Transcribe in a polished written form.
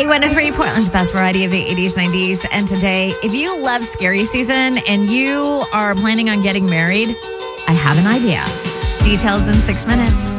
K103, Portland's best variety of the 80s, 90s. And today, if you love scary season and you are planning on getting married, I have an idea. Details in 6 minutes.